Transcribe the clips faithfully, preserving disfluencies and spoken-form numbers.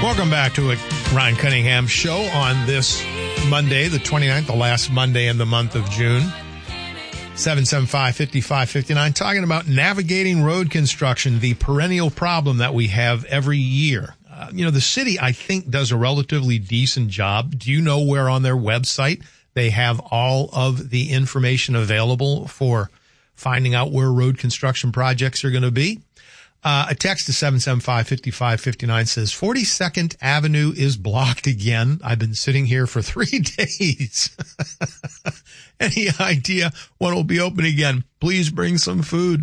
Welcome back to a Ryan Cunningham show on this Monday, the twenty-ninth, the last Monday in the month of June. seven seven five, five five five nine, talking about navigating road construction, the perennial problem that we have every year. Uh, you know, the city, I think, does a relatively decent job. Do you know where on their website they have all of the information available for finding out where road construction projects are going to be? Uh, a text to seven seven five, five five five nine says, forty-second Avenue is blocked again. I've been sitting here for three days. Any idea when it'll be open again? Please bring some food.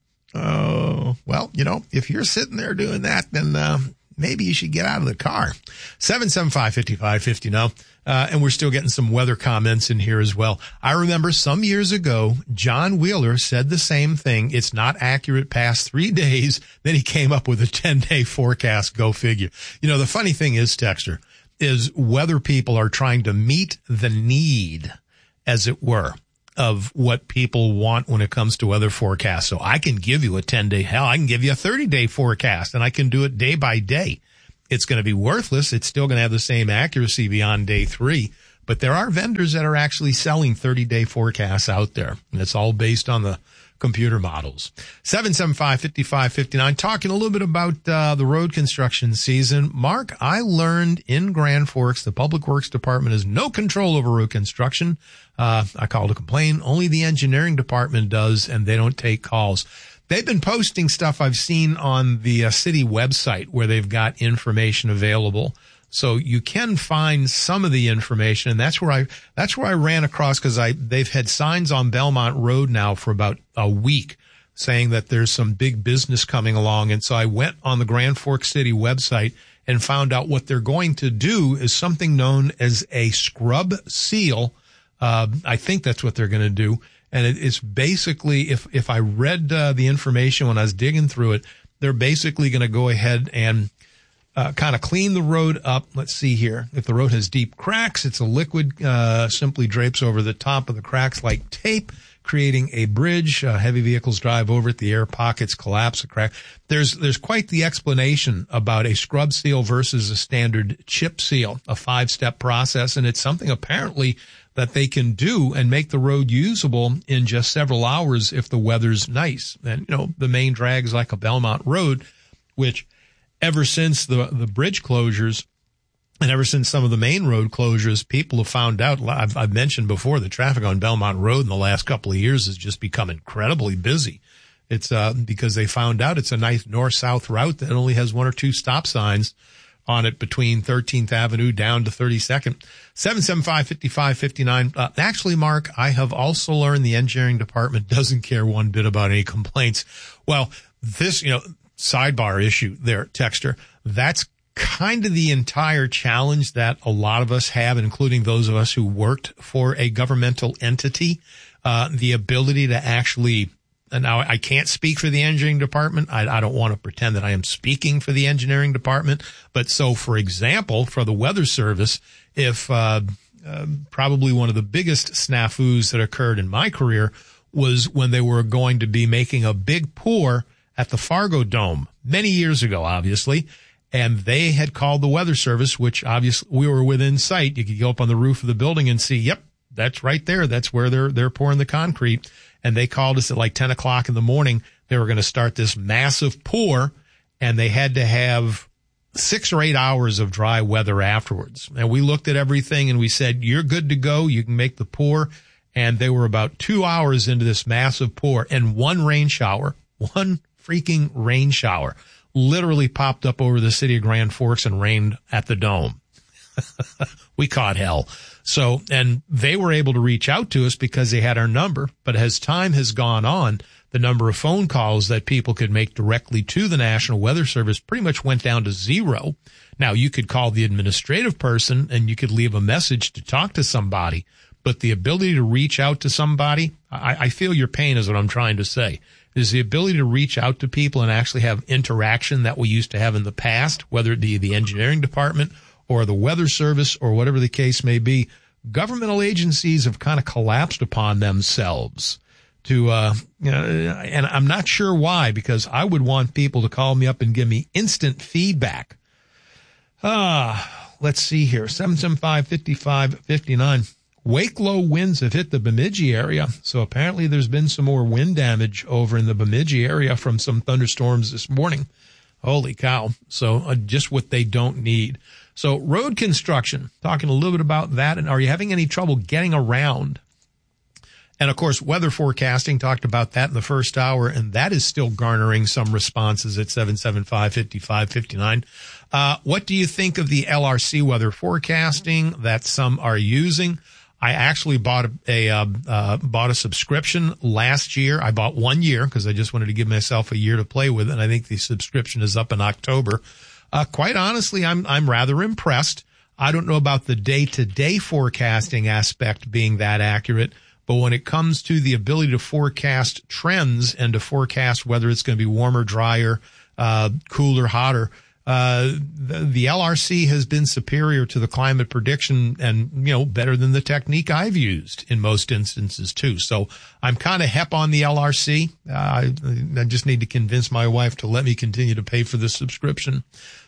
Oh, well, you know, if you're sitting there doing that, then uh, maybe you should get out of the car. seven seven five, five five five nine. Uh, and we're still getting some weather comments in here as well. I remember some years ago, John Wheeler said the same thing. It's not accurate past three days. Then he came up with a ten-day forecast. Go figure. You know, the funny thing is, Texter, is weather people are trying to meet the need, as it were, of what people want when it comes to weather forecasts. So I can give you a ten-day, hell, I can give you a thirty-day forecast, and I can do it day by day. It's going to be worthless. It's still going to have the same accuracy beyond day three. But there are vendors that are actually selling thirty-day forecasts out there. And it's all based on the computer models. seven seven five, five five five nine, talking a little bit about uh, the road construction season. Mark, I learned in Grand Forks, the Public Works Department has no control over road construction. Uh, I called to complain. Only the engineering department does, and they don't take calls. They've been posting stuff I've seen on the uh, city website where they've got information available. So you can find some of the information, and that's where I that's where I ran across, because I they've had signs on Belmont Road now for about a week saying that there's some big business coming along. And so I went on the Grand Forks City website and found out what they're going to do is something known as a scrub seal. Uh, I think that's what they're going to do. And it, it's basically, if, if I read uh, the information when I was digging through it, they're basically going to go ahead and uh, kind of clean the road up. Let's see here. If the road has deep cracks, it's a liquid, uh, simply drapes over the top of the cracks like tape, creating a bridge. Uh, heavy vehicles drive over it. The air pockets collapse, a crack. There's, there's quite the explanation about a scrub seal versus a standard chip seal, a five-step process. And it's something apparently that they can do and make the road usable in just several hours if the weather's nice. And, you know, the main drag's like a Belmont Road, which ever since the, the bridge closures and ever since some of the main road closures, people have found out, I've, I've mentioned before, the traffic on Belmont Road in the last couple of years has just become incredibly busy. It's, uh, because they found out it's a nice north-south route that only has one or two stop signs on it between thirteenth Avenue down to thirty-second. seven seven five, five five five nine. Uh, actually, Mark, I have also learned the engineering department doesn't care one bit about any complaints. Well, this, you know, sidebar issue there, Texter, that's kind of the entire challenge that a lot of us have, including those of us who worked for a governmental entity, uh, the ability to actually. And now I can't speak for the engineering department. I, I don't want to pretend that I am speaking for the engineering department. But so, for example, for the Weather Service, if uh, uh probably one of the biggest snafus that occurred in my career was when they were going to be making a big pour at the Fargo Dome many years ago, obviously. And they had called the Weather Service, which obviously we were within sight. You could go up on the roof of the building and see, yep, that's right there. That's where they're they're pouring the concrete. And they called us at like ten o'clock in the morning. They were going to start this massive pour, and they had to have six or eight hours of dry weather afterwards. And we looked at everything and we said, you're good to go. You can make the pour. And they were about two hours into this massive pour, and one rain shower, one freaking rain shower literally popped up over the city of Grand Forks and rained at the Dome. We caught hell. So, and they were able to reach out to us because they had our number. But as time has gone on, the number of phone calls that people could make directly to the National Weather Service pretty much went down to zero. Now, you could call the administrative person and you could leave a message to talk to somebody. But the ability to reach out to somebody, I, I feel your pain is what I'm trying to say, is the ability to reach out to people and actually have interaction that we used to have in the past, whether it be the engineering department or the Weather Service or whatever the case may be. Governmental agencies have kind of collapsed upon themselves to, uh, you know, and I'm not sure why, because I would want people to call me up and give me instant feedback. Ah, let's see here. seven seven five, five five five nine. Wake low winds have hit the Bemidji area. So apparently there's been some more wind damage over in the Bemidji area from some thunderstorms this morning. Holy cow. So uh, just what they don't need. So road construction, talking a little bit about that. And are you having any trouble getting around? And of course, weather forecasting, talked about that in the first hour, and that is still garnering some responses at seven seven five, five five five nine. Uh, what do you think of the L R C weather forecasting that some are using? I actually bought a, a uh, uh, bought a subscription last year. I bought one year because I just wanted to give myself a year to play with, and I think the subscription is up in October. Uh, quite honestly, I'm I'm rather impressed. I don't know about the day-to-day forecasting aspect being that accurate, but when it comes to the ability to forecast trends and to forecast whether it's going to be warmer, drier, uh, cooler, hotter, uh, the, the L R C has been superior to the climate prediction and, you know, better than the technique I've used in most instances too. So I'm kind of hep on the L R C. Uh, I, I just need to convince my wife to let me continue to pay for the subscription.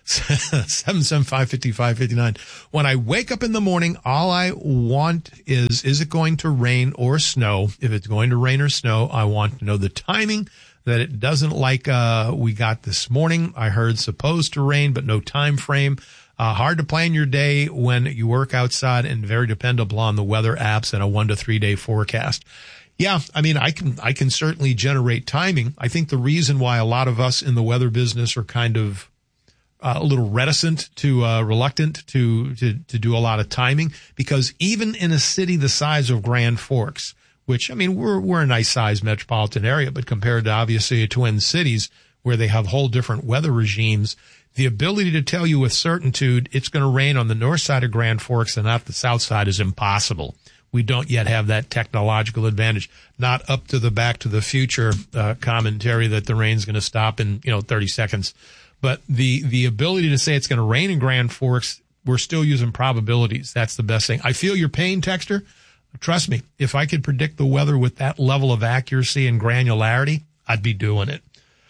seven seven five, five five five nine. When I wake up in the morning, all I want is, is it going to rain or snow? If it's going to rain or snow, I want to know the timing, that it doesn't like uh we got this morning. I heard supposed to rain, but no time frame. Uh, hard to plan your day when you work outside and very dependable on the weather apps and a one to three day forecast. Yeah, I mean, I can, I can certainly generate timing. I think the reason why a lot of us in the weather business are kind of Uh, a little reticent to, uh, reluctant to, to, to do a lot of timing, because even in a city the size of Grand Forks, which, I mean, we're, we're a nice sized metropolitan area, but compared to obviously Twin Cities where they have whole different weather regimes, the ability to tell you with certainty it's going to rain on the north side of Grand Forks and not the south side is impossible. We don't yet have that technological advantage, not up to the Back to the Future, uh, commentary that the rain's going to stop in, you know, thirty seconds. But the, the ability to say it's going to rain in Grand Forks, we're still using probabilities. That's the best thing. I feel your pain, Texter. Trust me, if I could predict the weather with that level of accuracy and granularity, I'd be doing it.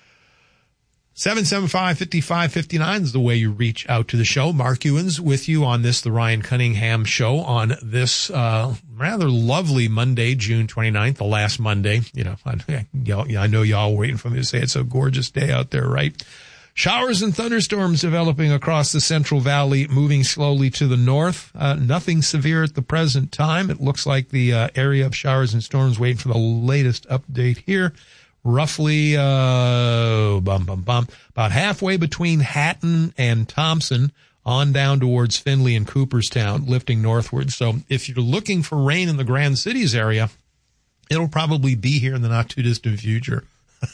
seven seven five, five five five nine is the way you reach out to the show. Mark Ewens with you on this, the Ryan Cunningham Show, on this uh rather lovely Monday, June twenty-ninth, the last Monday. You know, I, I know y'all waiting for me to say it's a gorgeous day out there, right? Showers and thunderstorms developing across the Central Valley, moving slowly to the north. Uh, nothing severe at the present time. It looks like the uh, area of showers and storms, waiting for the latest update here. Roughly, uh, bum, bum, bum, about halfway between Hatton and Thompson on down towards Findlay and Cooperstown, lifting northward. So if you're looking for rain in the Grand Cities area, it'll probably be here in the not too distant future.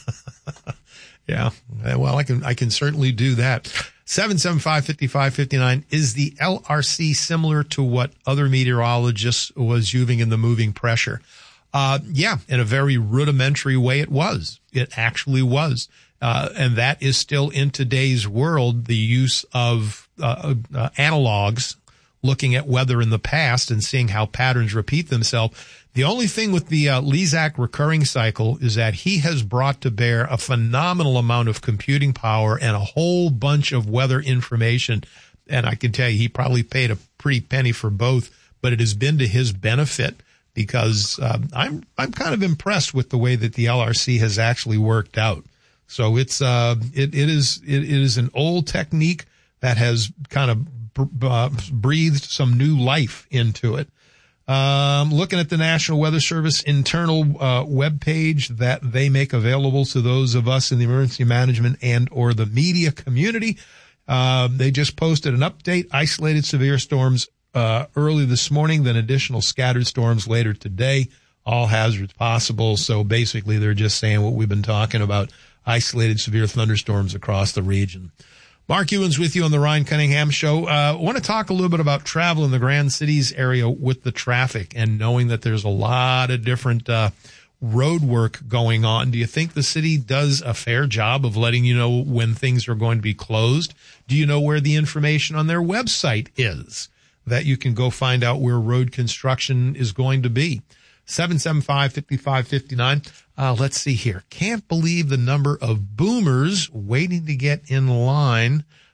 Yeah, well, I can I can certainly do that. seven seven five, five five five nine. Is the L R C similar to what other meteorologists was using in the moving pressure? Uh, yeah, in a very rudimentary way it was. It actually was. Uh, and that is still in today's world, the use of uh, uh, analogs, looking at weather in the past and seeing how patterns repeat themselves. The only thing with the uh, Lezak recurring cycle is that he has brought to bear a phenomenal amount of computing power and a whole bunch of weather information. And I can tell you, he probably paid a pretty penny for both, but it has been to his benefit, because uh, I'm I'm kind of impressed with the way that the L R C has actually worked out. So it's uh it it is it, it is an old technique that has kind of b- uh, breathed some new life into it. Um, looking at the National Weather Service internal uh, web page that they make available to those of us in the emergency management and or the media community, uh, they just posted an update: isolated severe storms uh, early this morning, then additional scattered storms later today. All hazards possible. So basically, they're just saying what we've been talking about: isolated severe thunderstorms across the region. Mark Ewens with you on the Ryan Cunningham Show. Uh, I want to talk a little bit about travel in the Grand Cities area with the traffic and knowing that there's a lot of different uh, road work going on. Do you think the city does a fair job of letting you know when things are going to be closed? Do you know where the information on their website is that you can go find out where road construction is going to be? seven seven five, five five five nine. Uh, let's see here. Can't believe the number of boomers waiting to get in line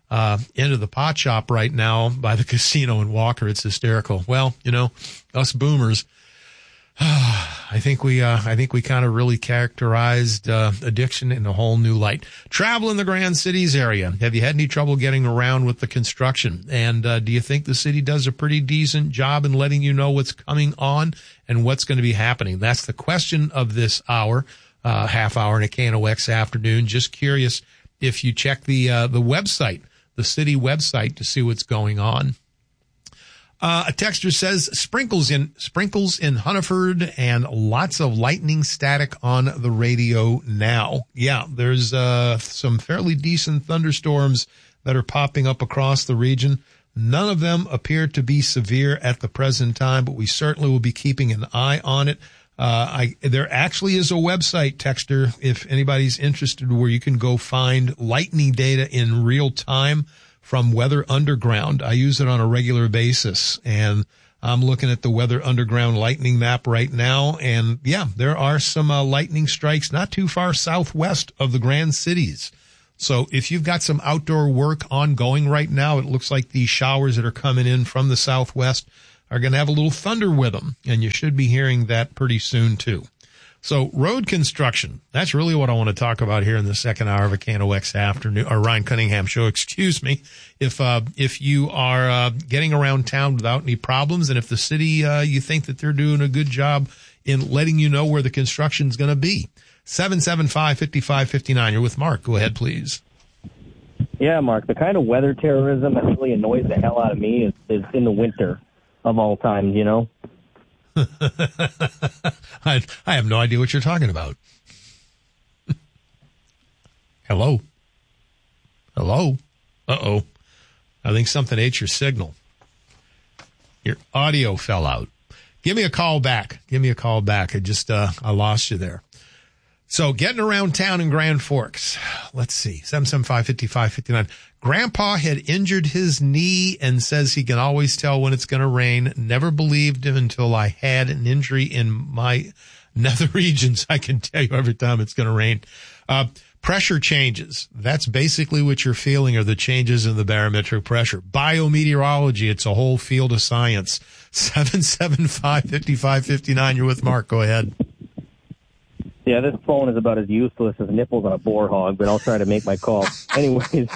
uh, into the pot shop right now by the casino in Walker. It's hysterical. Well, you know, us boomers, I think we, uh, I think we kind of really characterized, uh, addiction in a whole new light. Travel in the Grand Cities area. Have you had any trouble getting around with the construction? And, uh, do you think the city does a pretty decent job in letting you know what's coming on and what's going to be happening? That's the question of this hour, uh, half hour in a K N O X afternoon. Just curious if you check the, uh, the website, the city website to see what's going on. Uh, a texter says sprinkles in, sprinkles in Huntingford and lots of lightning static on the radio now. Yeah, there's, uh, some fairly decent thunderstorms that are popping up across the region. None of them appear to be severe at the present time, but we certainly will be keeping an eye on it. Uh, I, there actually is a website, texter, if anybody's interested, where you can go find lightning data in real time from Weather Underground. I use it on a regular basis, and I'm looking at the Weather Underground lightning map right now. And yeah, there are some uh, lightning strikes not too far southwest of the Grand Cities. So if you've got some outdoor work ongoing right now, it looks like these showers that are coming in from the southwest are going to have a little thunder with them, and you should be hearing that pretty soon too. So road construction, that's really what I want to talk about here in the second hour of a K N O X afternoon, or Ryan Cunningham show, excuse me. If, uh, if you are, uh, getting around town without any problems, and if the city, uh, you think that they're doing a good job in letting you know where the construction's going to be. seven seven five, five five five nine. You're with Mark. Go ahead, please. Yeah, Mark, the kind of weather terrorism that really annoys the hell out of me is, is in the winter of all times, you know? I, I have no idea what you're talking about. Hello? Hello? Uh-oh. I think something ate your signal. Your audio fell out. Give me a call back. Give me a call back. I just, uh, I lost you there. So getting around town in Grand Forks. Let's see. seven seven five, five five five nine. Grandpa had injured his knee and says he can always tell when it's going to rain. Never believed him until I had an injury in my nether regions. I can tell you every time it's going to rain. Uh, pressure changes. That's basically what you're feeling, are the changes in the barometric pressure. Biometeorology. It's a whole field of science. seven seven five, five five five nine. You're with Mark. Go ahead. Yeah, this phone is about as useless as nipples on a boar hog, but I'll try to make my call. Anyways,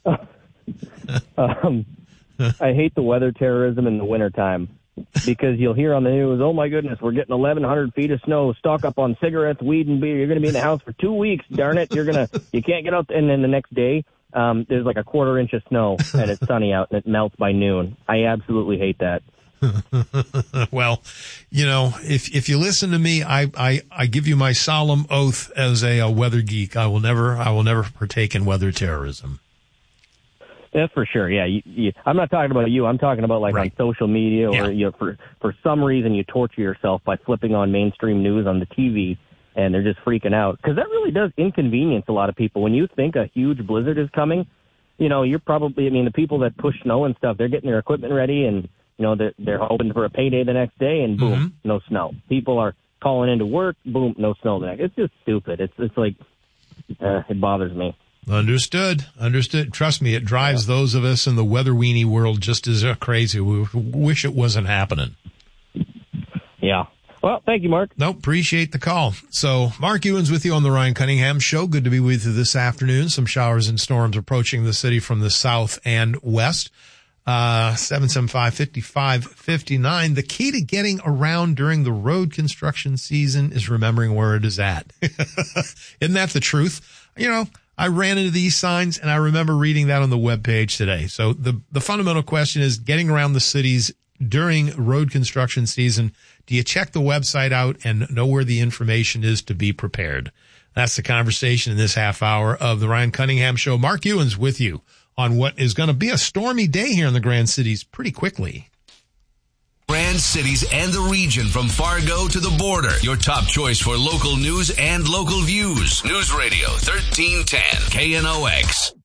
um, I hate the weather terrorism in the wintertime because you'll hear on the news, oh, my goodness, we're getting eleven hundred feet of snow, stock up on cigarettes, weed, and beer. You're going to be in the house for two weeks, darn it. You're going to, you can't get out. And then the next day, um, there's like a quarter inch of snow, and it's sunny out, and it melts by noon. I absolutely hate that. Well, you know, if if you listen to me, I, I, I give you my solemn oath as a, a weather geek. I will never I will never partake in weather terrorism. That's for sure. Yeah, you, you, I'm not talking about you. I'm talking about like right. on social media, or yeah. you know, for for some reason you torture yourself by flipping on mainstream news on the T V, and they're just freaking out because that really does inconvenience a lot of people. When you think a huge blizzard is coming, you know, you're probably. I mean, the people that push snow and stuff, they're getting their equipment ready and. You know, they're, they're hoping for a payday the next day, and boom, mm-hmm. no snow. People are calling into work, boom, no snow the next. It's just stupid. It's it's like, uh, it bothers me. Understood. Understood. Trust me, it drives yeah. those of us in the weather weenie world just as uh, crazy. We wish it wasn't happening. Yeah. Well, thank you, Mark. No, appreciate the call. So, Mark Ewens with you on the Ryan Cunningham Show. Good to be with you this afternoon. Some showers and storms approaching the city from the south and west. Uh, seven seven five, five five five nine. The key to getting around during the road construction season is remembering where it is at. Isn't that the truth? You know, I ran into these signs and I remember reading that on the webpage today. So the, the fundamental question is getting around the cities during road construction season. Do you check the website out and know where the information is to be prepared? That's the conversation in this half hour of the Ryan Cunningham Show. Mark Ewens with you on what is going to be a stormy day here in the Grand Cities pretty quickly. Grand Cities and the region from Fargo to the border. Your top choice for local news and local views. News Radio thirteen ten K N O X.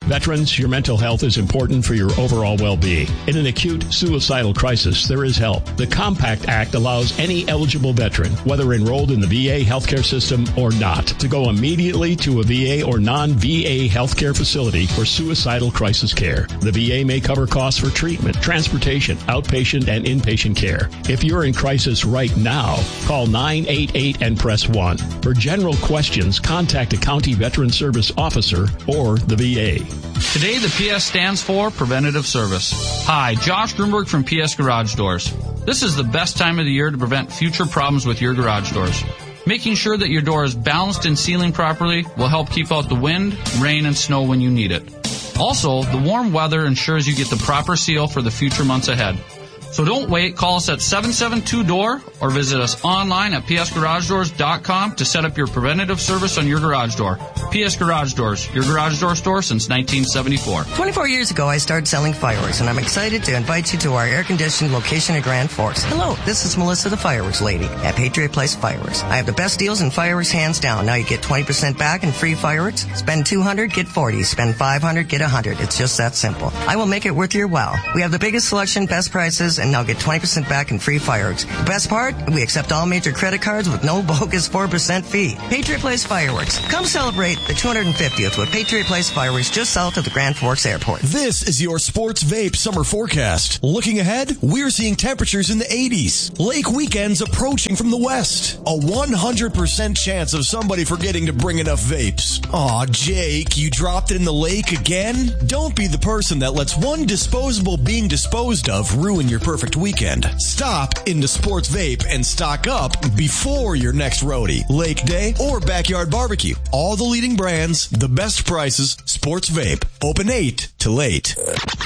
Veterans, your mental health is important for your overall well-being. In an acute suicidal crisis, there is help. The Compact Act allows any eligible veteran, whether enrolled in the V A healthcare system or not, to go immediately to a V A or non-V A healthcare facility for suicidal crisis care. The V A may cover costs for treatment, transportation, outpatient, and inpatient care. If you're in crisis right now, call nine eight eight and press one. For general questions, contact a county veteran service officer or the V A. Today, the P S stands for Preventative Service. Hi, Josh Grunberg from P S Garage Doors. This is the best time of the year to prevent future problems with your garage doors. Making sure that your door is balanced and sealing properly will help keep out the wind, rain, and snow when you need it. Also, the warm weather ensures you get the proper seal for the future months ahead. So don't wait. Call us at seven seven two D O O R or visit us online at p s garage doors dot com to set up your preventative service on your garage door. P S Garage Doors, your garage door store since nineteen seventy-four. twenty-four years ago, I started selling fireworks, and I'm excited to invite you to our air-conditioned location at Grand Forks. Hello, this is Melissa, the fireworks lady at Patriot Place Fireworks. I have the best deals in fireworks hands down. Now you get twenty percent back and free fireworks. Spend two hundred dollars, get forty dollars. Spend five hundred dollars, get one hundred dollars. It's just that simple. I will make it worth your while. We have the biggest selection, best prices, and now get twenty percent back and free fireworks. The best part? We accept all major credit cards with no bogus four percent fee. Patriot Place Fireworks. Come celebrate the two hundred fiftieth with Patriot Place Fireworks just south of the Grand Forks Airport. This is your Sports Vape summer forecast. Looking ahead, we're seeing temperatures in the eighties. Lake weekends approaching from the west. A one hundred percent chance of somebody forgetting to bring enough vapes. Aw, Jake, you dropped it in the lake again? Don't be the person that lets one disposable being disposed of ruin your perfect weekend. Stop into Sports Vape and stock up before your next roadie, lake day, or backyard barbecue. All the leading brands, the best prices, Sports Vape. Open eight to late.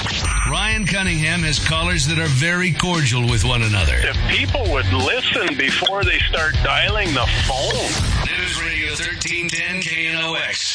Ryan Cunningham has callers that are very cordial with one another. If people would listen before they start dialing the phone. News Radio thirteen ten K N O X.